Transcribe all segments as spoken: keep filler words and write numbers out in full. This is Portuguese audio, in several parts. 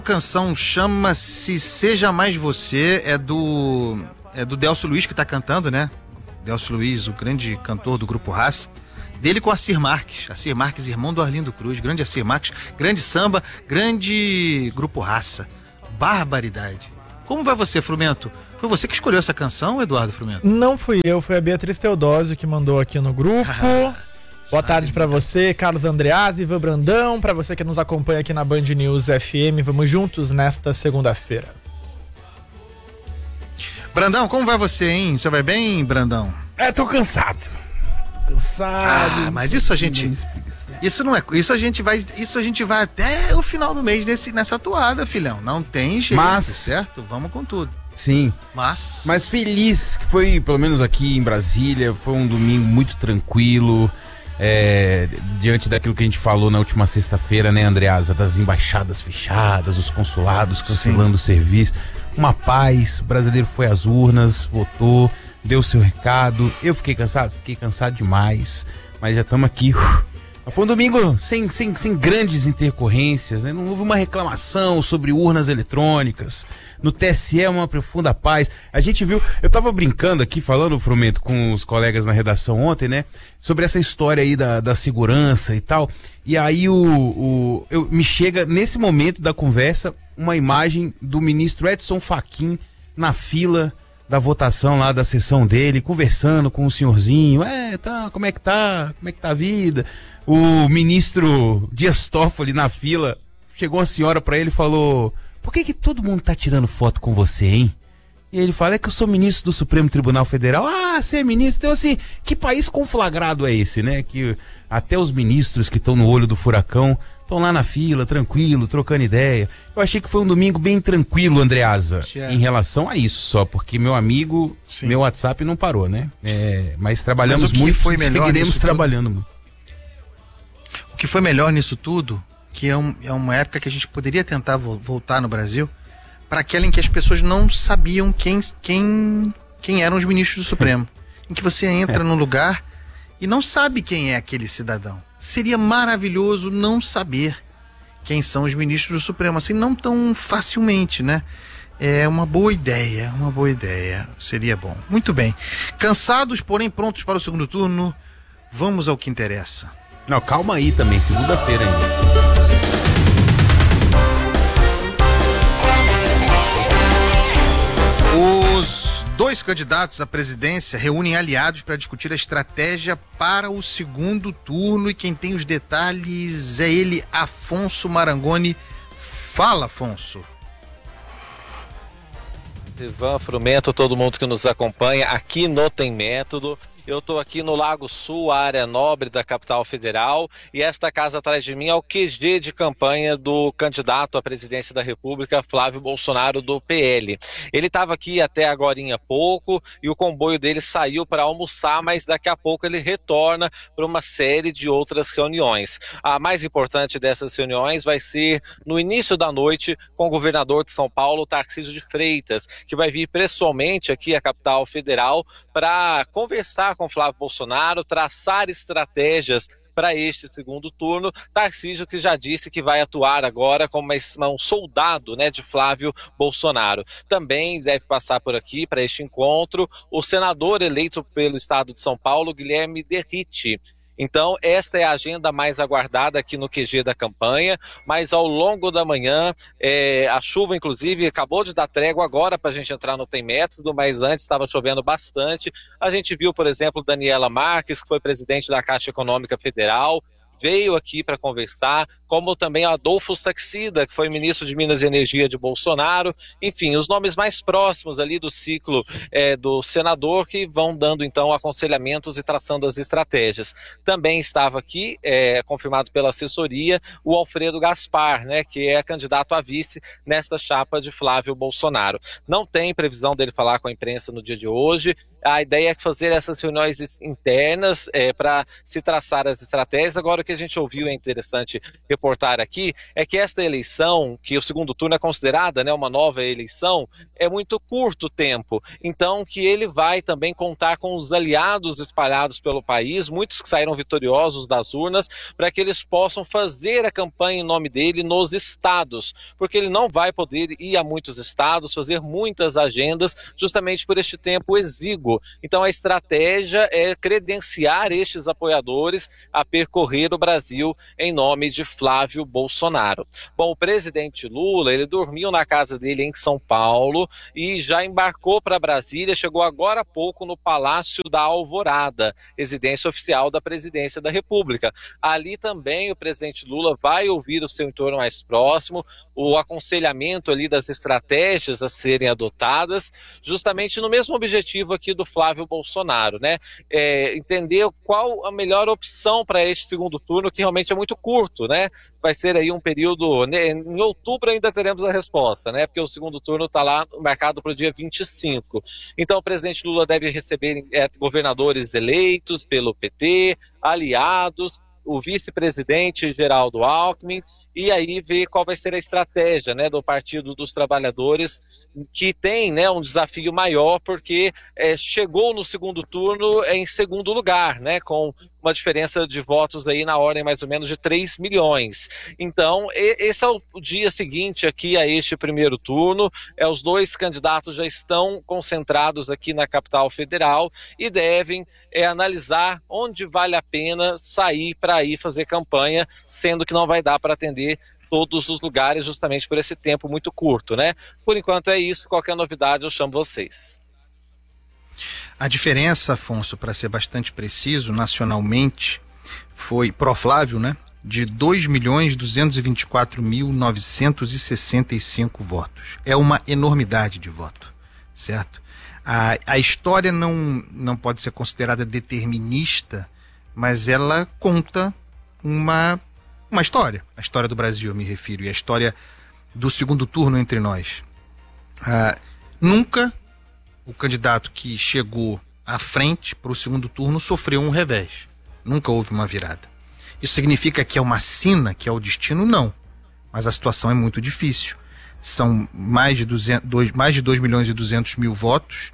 A canção chama-se Seja Mais Você, é do é do Delcio Luiz que tá cantando, né? Delcio Luiz, o grande cantor do Grupo Raça. Dele com Assir Marques, Assir Marques, irmão do Arlindo Cruz, grande Assir Marques, grande samba, grande Grupo Raça. Barbaridade. Como vai você, Frumento? Foi você que escolheu essa canção, Eduardo Frumento? Não fui eu, foi a Beatriz Teodósio que mandou aqui no grupo. Boa tarde pra você, Carlos Andreazzi, Ivan Brandão, pra você que nos acompanha aqui na Band News F M. Vamos juntos nesta segunda-feira. Brandão, como vai você, hein? Você vai bem, Brandão? É, tô cansado. Tô cansado. Ah, mas isso a gente... Isso não é... Isso a gente vai... Isso a gente vai até o final do mês nesse, nessa toada, filhão. Não tem jeito, mas... certo? Vamos com tudo. Sim. Mas... Mas feliz que foi, pelo menos aqui em Brasília, foi um domingo muito tranquilo. É, diante daquilo que a gente falou na última sexta-feira, né, Andreasa, das embaixadas fechadas, os consulados cancelando o serviço, uma paz, o brasileiro foi às urnas, votou, deu seu recado. Eu fiquei cansado, fiquei cansado demais, mas já estamos aqui. Foi um domingo sem, sem, sem grandes intercorrências, né? Não houve uma reclamação sobre urnas eletrônicas. No T S E uma profunda paz. A gente viu, eu tava brincando aqui, falando, Frumento, com os colegas na redação ontem, né? Sobre essa história aí da, da segurança e tal. E aí o, o, eu, me chega, nesse momento da conversa, uma imagem do ministro Edson Fachin na fila da votação lá da sessão dele, conversando com o senhorzinho. É, tá, como é que tá? Como é que tá a vida? O ministro Dias Toffoli na fila, chegou uma senhora pra ele e falou: por que que todo mundo tá tirando foto com você, hein? E ele fala: é que eu sou ministro do Supremo Tribunal Federal. Ah, você é ministro? Então assim, que país conflagrado é esse, né? Que até os ministros que estão no olho do furacão estão lá na fila, tranquilo, trocando ideia. Eu achei que foi um domingo bem tranquilo, Andreasa, é. Em relação a isso só, porque meu amigo, Sim. meu WhatsApp não parou, né? É, mas trabalhamos mas o que muito, foi melhor seguiremos trabalhando muito. O que foi melhor nisso tudo, que é, um, é uma época que a gente poderia tentar vo- voltar no Brasil, para aquela em que as pessoas não sabiam quem, quem, quem eram os ministros do Supremo. Em que você entra é. num lugar e não sabe quem é aquele cidadão. Seria maravilhoso não saber quem são os ministros do Supremo, assim, não tão facilmente, né? É uma boa ideia, uma boa ideia. Seria bom. Muito bem. Cansados, porém prontos para o segundo turno, vamos ao que interessa. Não, calma aí também, segunda-feira ainda. Os dois candidatos à presidência reúnem aliados para discutir a estratégia para o segundo turno e quem tem os detalhes é ele, Afonso Marangoni. Fala, Afonso. Ivan, Frumento, todo mundo que nos acompanha aqui no Tem Método. Eu estou aqui no Lago Sul, a área nobre da capital federal, e esta casa atrás de mim é o Q G de campanha do candidato à presidência da República, Flávio Bolsonaro, do P L. Ele estava aqui até agorinha pouco e o comboio dele saiu para almoçar, mas daqui a pouco ele retorna para uma série de outras reuniões. A mais importante dessas reuniões vai ser no início da noite com o governador de São Paulo, Tarcísio de Freitas, que vai vir pessoalmente aqui à capital federal para conversar com Flávio Bolsonaro, traçar estratégias para este segundo turno. Tarcísio que já disse que vai atuar agora como um soldado, né, de Flávio Bolsonaro. Também deve passar por aqui para este encontro o senador eleito pelo estado de São Paulo, Guilherme Derrite. Então, esta é a agenda mais aguardada aqui no Q G da campanha, mas ao longo da manhã, é, a chuva, inclusive, acabou de dar trégua agora para a gente entrar no Tem Método, mas antes estava chovendo bastante. A gente viu, por exemplo, Daniela Marques, que foi presidente da Caixa Econômica Federal, veio aqui para conversar, como também Adolfo Saxida, que foi ministro de Minas e Energia de Bolsonaro. Enfim, os nomes mais próximos ali do ciclo é, do senador, que vão dando então aconselhamentos e traçando as estratégias. Também estava aqui, é, confirmado pela assessoria, o Alfredo Gaspar, né, que é candidato a vice nesta chapa de Flávio Bolsonaro. Não tem previsão dele falar com a imprensa no dia de hoje. A ideia é fazer essas reuniões internas é, para se traçar as estratégias. Agora, o que que a gente ouviu, é interessante reportar aqui, é que esta eleição, que o segundo turno é considerada, né, uma nova eleição, é muito curto tempo. Então, que ele vai também contar com os aliados espalhados pelo país, muitos que saíram vitoriosos das urnas, para que eles possam fazer a campanha em nome dele nos estados, porque ele não vai poder ir a muitos estados, fazer muitas agendas, justamente por este tempo exíguo. Então, a estratégia é credenciar estes apoiadores a percorrer o Brasil em nome de Flávio Bolsonaro. Bom, o presidente Lula, ele dormiu na casa dele em São Paulo e já embarcou para Brasília, chegou agora há pouco no Palácio da Alvorada, residência oficial da Presidência da República. Ali também o presidente Lula vai ouvir o seu entorno mais próximo, o aconselhamento ali das estratégias a serem adotadas, justamente no mesmo objetivo aqui do Flávio Bolsonaro, né? É, entender qual a melhor opção para este segundo turno, que realmente é muito curto, né? Vai ser aí um período, né? Em outubro ainda teremos a resposta, né? Porque o segundo turno está lá marcado para o dia vinte e cinco. Então o presidente Lula deve receber é, governadores eleitos pelo P T, aliados, o vice-presidente Geraldo Alckmin, e aí ver qual vai ser a estratégia, né, do Partido dos Trabalhadores, que tem, né, um desafio maior, porque é, chegou no segundo turno em segundo lugar, né, com uma diferença de votos aí na ordem mais ou menos de três milhões. Então, esse é o dia seguinte aqui a este primeiro turno, é, os dois candidatos já estão concentrados aqui na capital federal e devem é, analisar onde vale a pena sair para ir fazer campanha, sendo que não vai dar para atender todos os lugares justamente por esse tempo muito curto, né? Por enquanto é isso, qualquer novidade eu chamo vocês. A diferença, Afonso, para ser bastante preciso, nacionalmente, foi, pro Flávio, né, de dois milhões duzentos e vinte e quatro mil novecentos e sessenta e cinco votos. É uma enormidade de voto, certo? A, a história não, não pode ser considerada determinista, mas ela conta uma, uma história. A história do Brasil, eu me refiro, e a história do segundo turno entre nós. Ah, nunca o candidato que chegou à frente para o segundo turno sofreu um revés. Nunca houve uma virada. Isso significa que é uma sina, que é o destino? Não. Mas a situação é muito difícil. São mais de, duzentos, dois, mais de dois milhões e duzentos mil votos.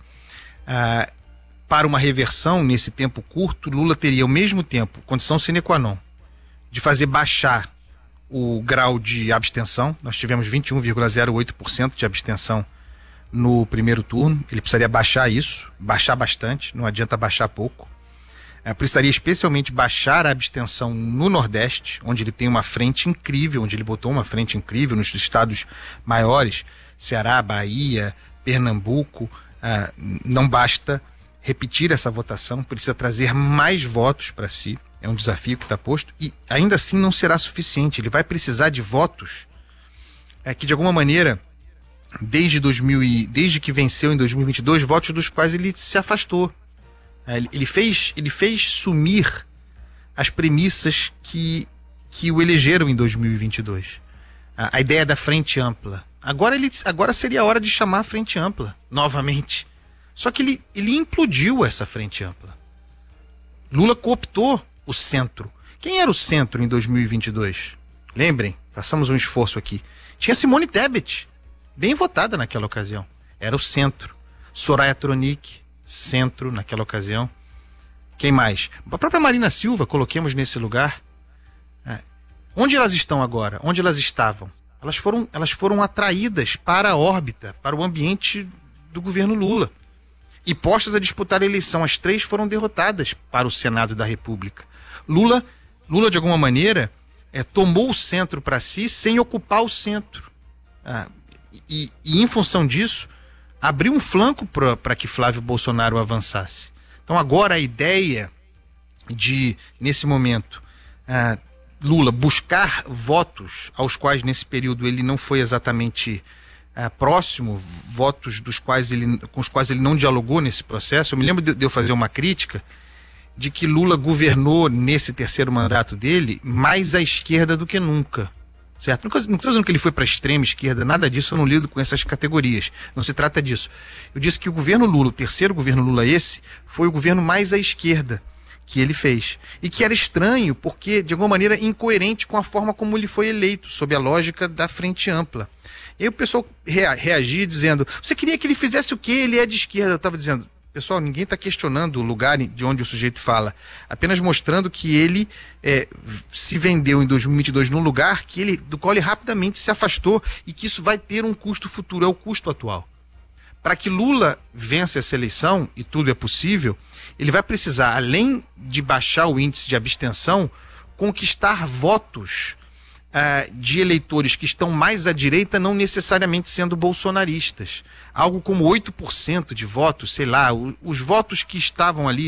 Ah, para uma reversão nesse tempo curto, Lula teria ao mesmo tempo, condição sine qua non, de fazer baixar o grau de abstenção. Nós tivemos vinte e um vírgula zero oito por cento de abstenção no primeiro turno. Ele precisaria baixar isso, baixar bastante, não adianta baixar pouco. É, precisaria especialmente baixar a abstenção no Nordeste, onde ele tem uma frente incrível, onde ele botou uma frente incrível nos estados maiores, Ceará, Bahia, Pernambuco. Ah, não basta repetir essa votação, precisa trazer mais votos para si, é um desafio que está posto, e ainda assim não será suficiente. Ele vai precisar de votos é, que de alguma maneira, desde, dois mil e, desde que venceu em dois mil e vinte e dois, votos dos quais ele se afastou. É, ele, ele, fez, ele fez sumir as premissas que, que o elegeram em dois mil e vinte e dois. A, a ideia da frente ampla. Agora, ele, agora seria a hora de chamar a frente ampla, novamente. Só que ele, ele implodiu essa frente ampla. Lula cooptou o centro. Quem era o centro em dois mil e vinte e dois? Lembrem, façamos um esforço aqui. Tinha Simone Tebet, bem votada naquela ocasião. Era o centro. Soraya Tronic, centro naquela ocasião. Quem mais? A própria Marina Silva, coloquemos nesse lugar. É. Onde elas estão agora? Onde elas estavam? Elas foram, elas foram atraídas para a órbita, para o ambiente do governo Lula. E postas a disputar a eleição, as três foram derrotadas para o Senado da República. Lula, Lula de alguma maneira, é, tomou o centro para si sem ocupar o centro. Ah, e, e, em função disso, abriu um flanco para que Flávio Bolsonaro avançasse. Então, agora a ideia de, nesse momento, ah, Lula buscar votos aos quais, nesse período, ele não foi exatamente É, próximo, votos dos quais ele, com os quais ele não dialogou nesse processo. Eu me lembro de, de eu fazer uma crítica de que Lula governou nesse terceiro mandato dele mais à esquerda do que nunca, certo? Não estou dizendo que ele foi para a extrema esquerda, nada disso, eu não lido com essas categorias, não se trata disso. Eu disse que o governo Lula, o terceiro governo Lula esse, foi o governo mais à esquerda, que ele fez. E que era estranho, porque, de alguma maneira, incoerente com a forma como ele foi eleito, sob a lógica da frente ampla. E aí o pessoal rea reagia dizendo, você queria que ele fizesse o quê? Ele é de esquerda. Eu estava dizendo, pessoal, ninguém está questionando o lugar de onde o sujeito fala, apenas mostrando que ele é, se vendeu em dois mil e vinte e dois num lugar que ele, do qual ele rapidamente se afastou e que isso vai ter um custo futuro, é o custo atual. Para que Lula vença essa eleição, e tudo é possível, ele vai precisar, além de baixar o índice de abstenção, conquistar votos uh, de eleitores que estão mais à direita, não necessariamente sendo bolsonaristas. Algo como oito por cento de votos, sei lá, o, os votos que estavam ali